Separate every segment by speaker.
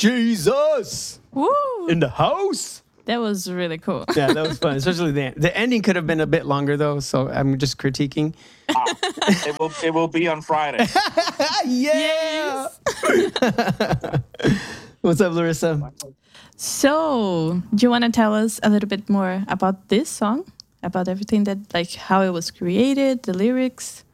Speaker 1: Jesus
Speaker 2: Woo!
Speaker 1: in the house.
Speaker 2: That was really cool.
Speaker 1: Yeah, that was fun. Especially the ending could have been a bit longer though. So I'm just critiquing.
Speaker 3: It will be on Friday.
Speaker 1: Yeah. What's up, Larissa?
Speaker 2: So, do you want to tell us a little bit more about this song? About everything that, like, how it was created, the lyrics?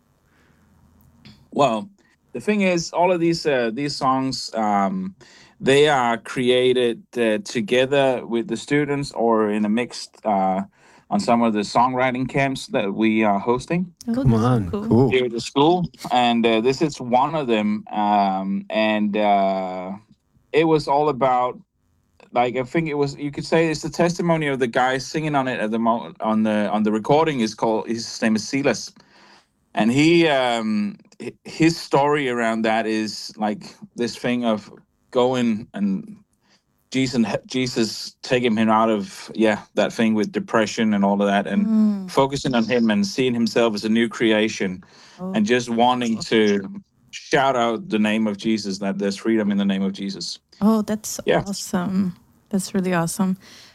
Speaker 3: Well, the thing is, all of these songs, they are created together with the students or in a mixed on some of the songwriting camps that we are hosting
Speaker 2: Oh,
Speaker 1: Come
Speaker 2: that's so
Speaker 1: on,
Speaker 2: cool.
Speaker 1: cool.
Speaker 3: here at the school, and this is one of them. And it was all about, like, I think it was, you could say it's the testimony of the guy singing on it at the on the recording is called, his name is Silas, and his story around that is like this thing of going and Jesus taking him out of that thing with depression and all of that, and focusing on him and seeing himself as a new creation,
Speaker 2: Oh,
Speaker 3: and just wanting to shout out the name of Jesus, that there's freedom in the name of Jesus.
Speaker 2: oh, that's
Speaker 3: Yeah.
Speaker 2: awesome. That's really awesome.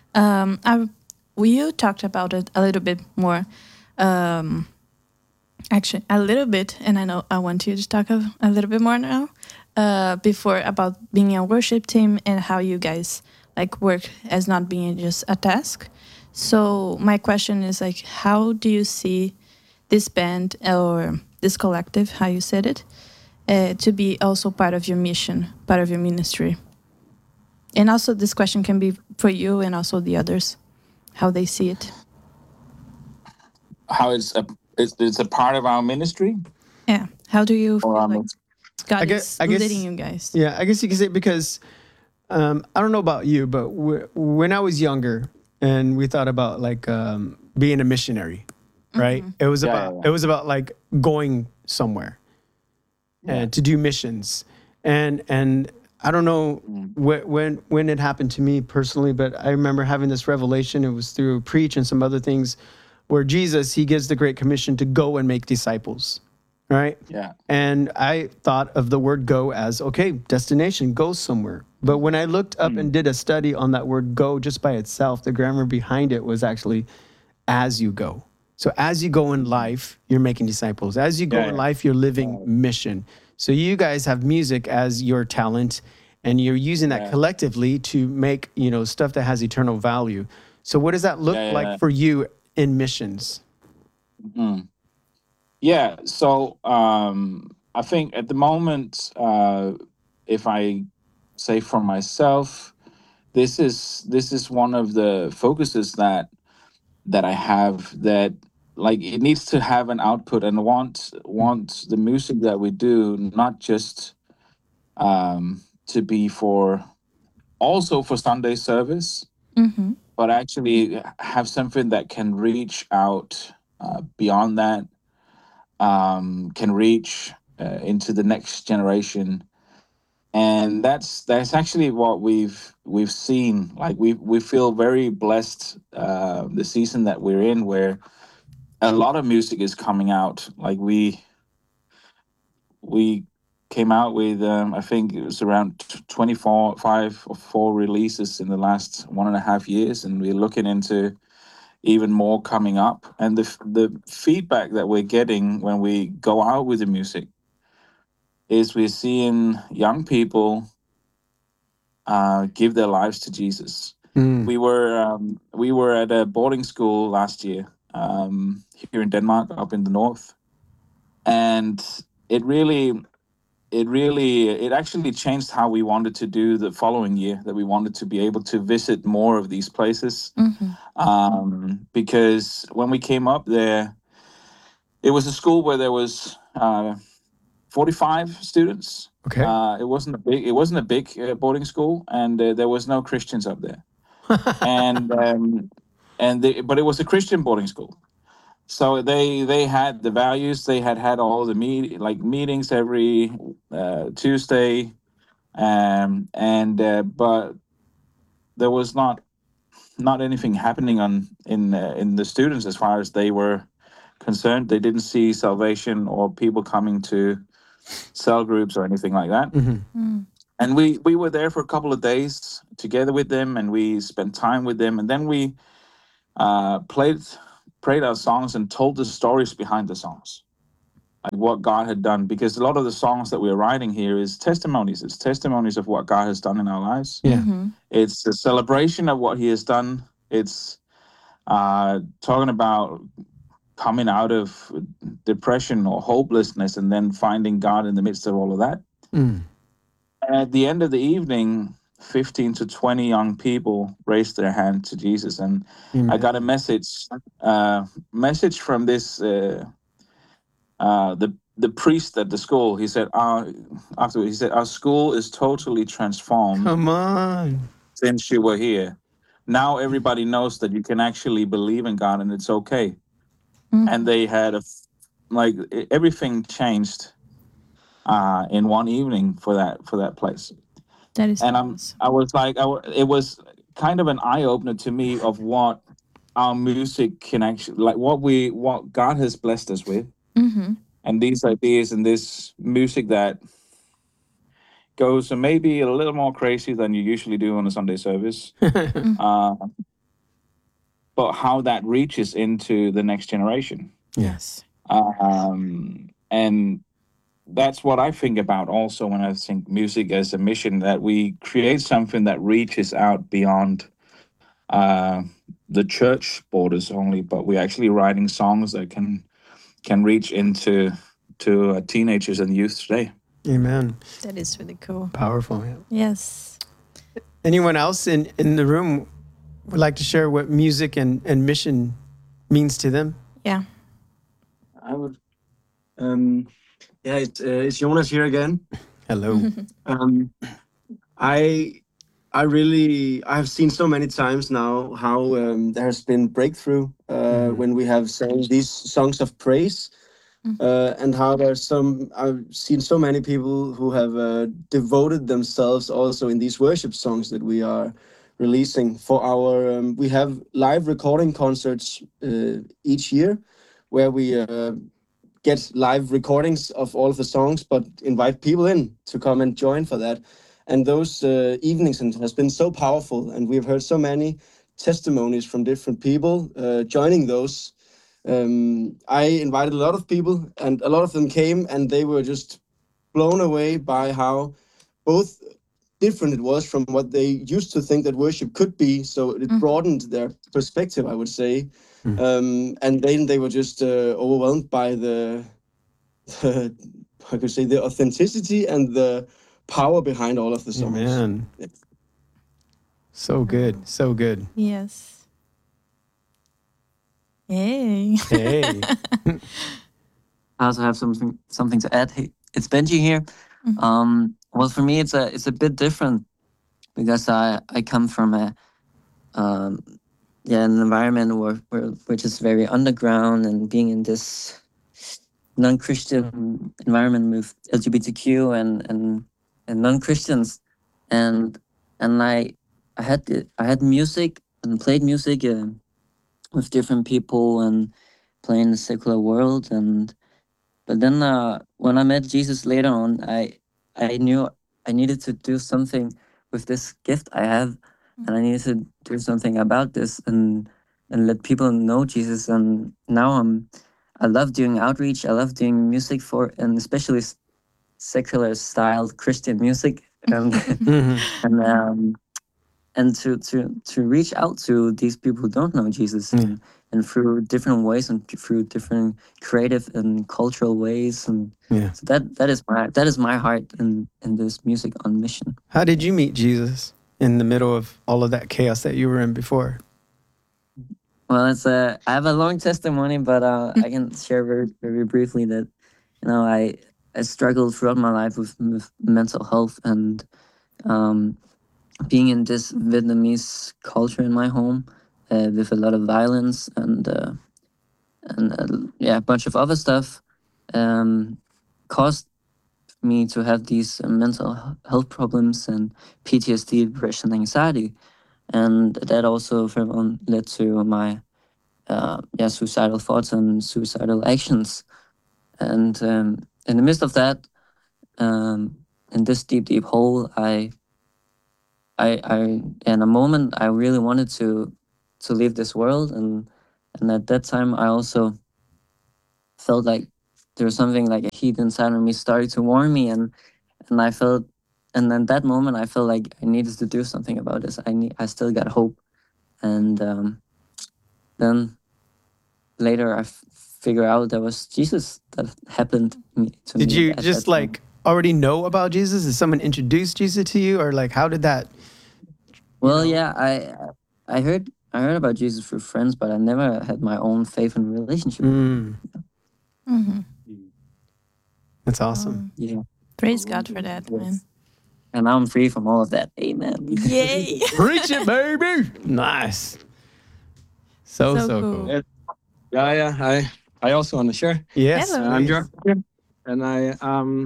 Speaker 2: You talked about it a little bit more. Actually, a little bit, and I know I want you to talk a little bit more now. Before about being a worship team and how you guys like work as not being just a task. So my question is like, how do you see this band or this collective, how you said it, to be also part of your mission, part of your ministry? And also this question can be for you and also the others, how they see it.
Speaker 3: How it's a part of our ministry.
Speaker 2: Yeah. How do you feel
Speaker 3: Or,
Speaker 2: like God
Speaker 1: I guess-
Speaker 2: is leading you guys?
Speaker 1: Yeah, I guess you could say because I don't know about you, but when I was younger and we thought about like being a missionary, right? It was
Speaker 3: Yeah.
Speaker 1: it was about like going somewhere and to do missions, and I don't know when it happened to me personally, but I remember having this revelation. It was through Preach and some other things, where Jesus, he gives the Great Commission to go and make disciples, right?
Speaker 3: Yeah.
Speaker 1: And I thought of the word go as, okay, destination, go somewhere. But when I looked up and did a study on that word go just by itself, the grammar behind it was actually as you go. So as you go in life, you're making disciples. As you go in life, you're living mission. So you guys have music as your talent, and you're using that collectively to make, stuff that has eternal value. So what does that look like for you in missions?
Speaker 3: Yeah. So I think at the moment, if I say for myself, this is one of the focuses that I have, that like it needs to have an output, and want the music that we do not just to be also for Sunday service, but actually have something that can reach out beyond that, can reach into the next generation. And that's actually what we've seen. Like we feel very blessed the season that we're in, where a lot of music is coming out. Like we came out with I think it was around 5 or 4 releases in the last 1.5 years, and we're looking into even more coming up. And the feedback that we're getting when we go out with the music is we're seeing young people give their lives to Jesus. We were at a boarding school last year here in Denmark, up in the north, and it actually changed how we wanted to do the following year. That we wanted to be able to visit more of these places, because when we came up there, it was a school where there was 45 students.
Speaker 1: Okay.
Speaker 3: It wasn't a big boarding school, and there was no Christians up there. But it was a Christian boarding school. So they had the values. They had all the meetings every Tuesday, but there was not anything happening in the students as far as they were concerned. They didn't see salvation or people coming to cell groups or anything like that. And we were there for a couple of days together with them, and we spent time with them, and then we prayed our songs and told the stories behind the songs, like what God had done. Because a lot of the songs that we're writing here is testimonies. It's testimonies of what God has done in our lives.
Speaker 1: Yeah.
Speaker 3: It's a celebration of what He has done. It's talking about coming out of depression or hopelessness and then finding God in the midst of all of that.
Speaker 1: Mm.
Speaker 3: At the end of the evening, 15 to 20 young people raised their hand to Jesus, and I got a message from this the priest at the school. He said, afterwards, he said, our school is totally transformed.
Speaker 1: Come on.
Speaker 3: Since you were here. Now everybody knows that you can actually believe in God and it's okay. And they had everything changed in one evening for that place.
Speaker 2: That is
Speaker 3: And
Speaker 2: awesome.
Speaker 3: I was like, it was kind of an eye opener to me of what our music can actually, like what God has blessed us with, and these ideas and this music that goes maybe a little more crazy than you usually do on a Sunday service, but how that reaches into the next generation.
Speaker 1: Yes.
Speaker 3: And that's what I think about also when I think music as a mission, that we create something that reaches out beyond the church borders only, but we're actually writing songs that can reach into teenagers and youth today.
Speaker 1: Amen.
Speaker 2: That is really cool.
Speaker 1: Powerful. Yeah.
Speaker 2: Yes.
Speaker 1: Anyone else in the room would like to share what music and mission means to them?
Speaker 2: Yeah.
Speaker 4: I would. It's Jonas here again.
Speaker 1: Hello.
Speaker 4: I have seen so many times now how there has been breakthrough when we have sang these songs of praise, and how I've seen so many people who have devoted themselves also in these worship songs that we are releasing for our. We have live recording concerts each year where we get live recordings of all of the songs, but invite people in to come and join for that. And those evenings has been so powerful, and we've heard so many testimonies from different people joining those. I invited a lot of people, and a lot of them came, and they were just blown away by how both different it was from what they used to think that worship could be. So it broadened their perspective, I would say. And then they were just overwhelmed by the authenticity and the power behind all of the songs.
Speaker 1: Amen.
Speaker 4: Yeah.
Speaker 1: So good. So good.
Speaker 2: Yes. Hey.
Speaker 1: Hey.
Speaker 5: I also have something to add. Hey, it's Benji here. Well, for me, it's a bit different because I come from an environment which is very underground, and being in this non-Christian environment with LGBTQ and non-Christians, and I had music and played music with different people and playing the secular world, but then when I met Jesus later on, I knew I needed to do something with this gift I have, and I needed to do something about this and let people know Jesus. And now I love doing outreach. I love doing music and especially secular style Christian music, and and to reach out to these people who don't know Jesus, and through different ways and through different creative and cultural ways, and so that is my heart in this music on mission.
Speaker 1: How did you meet Jesus in the middle of all of that chaos that you were in before?
Speaker 5: Well, I have a long testimony, but I can share very, very briefly that I struggled throughout my life with mental health, and being in this Vietnamese culture in my home with a lot of violence and a bunch of other stuff caused me to have these mental health problems and PTSD, depression, anxiety, and that also led to my suicidal thoughts and suicidal actions. And in the midst of that, in this deep hole. In a moment I really wanted to leave this world, and at that time I also felt like there was something like a heat inside of me started to warm me, and I felt, and in that moment I felt like I needed to do something about this. I still got hope, and then later I figure out that was Jesus that happened to me.
Speaker 1: Did you
Speaker 5: at
Speaker 1: just
Speaker 5: that time.
Speaker 1: like already know about Jesus? Did someone introduce Jesus to you, or like how did that?
Speaker 5: Well, yeah, I heard about Jesus through friends, but I never had my own faith and relationship.
Speaker 1: Mm,
Speaker 2: Mm-hmm.
Speaker 1: that's awesome.
Speaker 5: Yeah,
Speaker 2: Praise God for that, man.
Speaker 5: and now I'm free from all of that. Amen.
Speaker 2: Yay!
Speaker 1: Preach it, baby. Nice. So
Speaker 2: So
Speaker 1: cool.
Speaker 2: cool.
Speaker 6: Yeah. I also want to share.
Speaker 1: Yes.
Speaker 2: Hello.
Speaker 6: I'm
Speaker 1: please.
Speaker 6: Jordan, and I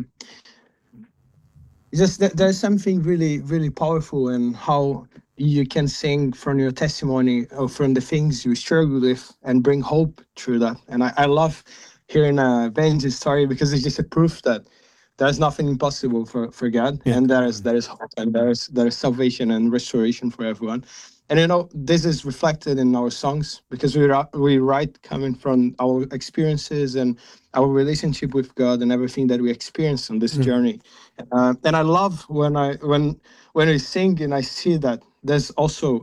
Speaker 6: just there's something really powerful in how you can sing from your testimony or from the things you struggle with and bring hope through that. And I love hearing Ben's story because it's just a proof that there's nothing impossible for God,
Speaker 1: Yeah.
Speaker 6: and there is hope, and there is salvation and restoration for everyone. And this is reflected in our songs because we write coming from our experiences and our relationship with God and everything that we experience on this journey. And I love when we sing and I see that there's also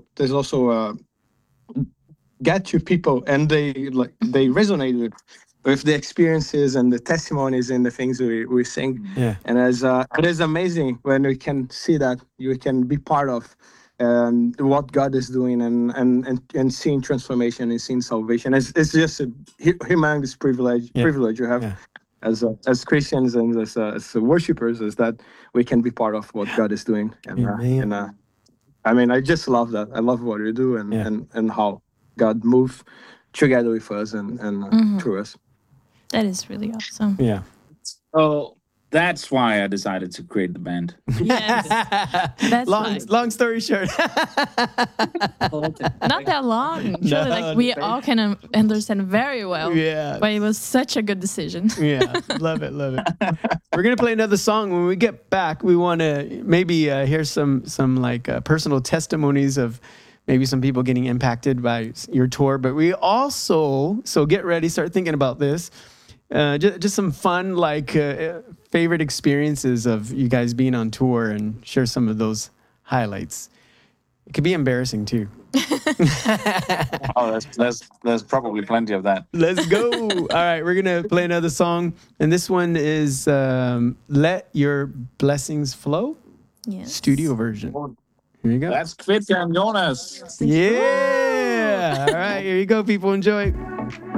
Speaker 6: get to people and they resonate with the experiences and the testimonies and the things we sing.
Speaker 1: Yeah.
Speaker 6: And as it is amazing when we can see that you can be part of what God is doing and seeing transformation and seeing salvation. It's just a humongous privilege you have.
Speaker 1: Yeah.
Speaker 6: As Christians and as worshipers, is that we can be part of what God is doing.
Speaker 1: Amen.
Speaker 6: I mean, I just love that. I love what you do and how God moves together with us and through us.
Speaker 2: That is really awesome.
Speaker 1: Yeah.
Speaker 3: So that's why I decided to create the band.
Speaker 2: Yes. That's why.
Speaker 1: long story short.
Speaker 2: Not that long. Surely,
Speaker 1: No,
Speaker 2: like we all can understand very well.
Speaker 1: Yeah.
Speaker 2: But it was such a good decision.
Speaker 1: Yeah, love it. We're gonna play another song. When we get back, we want to maybe hear some like personal testimonies of maybe some people getting impacted by your tour. But we also, so get ready, start thinking about this. Just some fun like favorite experiences of you guys being on tour, and share some of those highlights. It could be embarrassing too.
Speaker 3: Oh, there's probably plenty of that.
Speaker 1: Let's go. All right, we're going to play another song. And this one is Let Your Blessings Flow,
Speaker 2: Yes.
Speaker 1: studio version. Here you go.
Speaker 3: That's Christian Jonas.
Speaker 1: Yeah. All right, here you go, people. Enjoy.